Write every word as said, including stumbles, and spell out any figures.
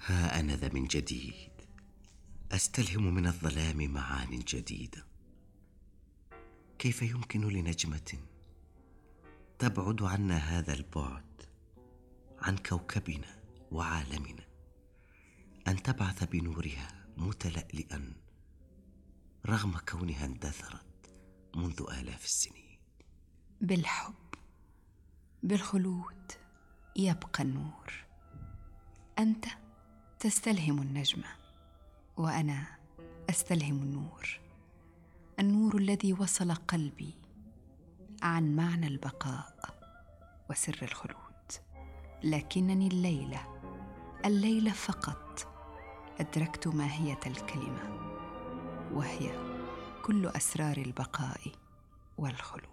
ها أنا ذا من جديد أستلهم من الظلام معان جديدة. كيف يمكن لنجمة تبعد عنا هذا البعد عن كوكبنا وعالمنا أن تبعث بنورها متلألئا رغم كونها اندثرت منذ آلاف السنين؟ بالحب، بالخلود يبقى النور. أنت تستلهم النجمة وأنا أستلهم النور، النور الذي وصل قلبي عن معنى البقاء وسر الخلود. لكنني الليلة الليلة فقط أدركت ماهية الكلمة، وهي كل أسرار البقاء والخلود.